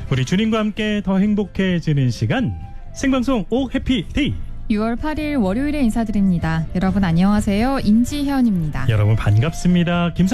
우리 주님과 함께 더 행복해지는 시간 생방송 오 해피데이. 6월 8일 월요일에 인사드립니다. 여러분 안녕하세요. 임지현입니다. 여러분 반갑습니다.